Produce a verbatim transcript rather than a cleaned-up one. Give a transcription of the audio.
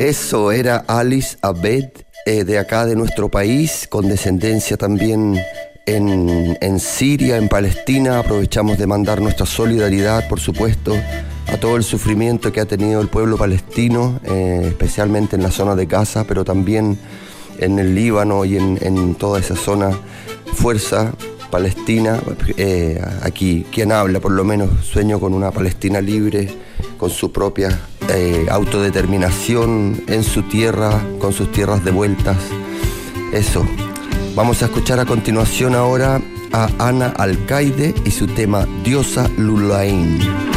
Eso era Alice Abed, eh, de acá de nuestro país, con descendencia también en, en Siria, en Palestina. Aprovechamos de mandar nuestra solidaridad, por supuesto, a todo el sufrimiento que ha tenido el pueblo palestino, eh, especialmente en la zona de Gaza, pero también en el Líbano y en, en toda esa zona. Fuerza Palestina, eh, aquí quien habla por lo menos sueño con una Palestina libre, con su propia eh, autodeterminación en su tierra, con sus tierras devueltas. Eso. Vamos a escuchar a continuación ahora a Ana Alcaide y su tema Diosa Lulain.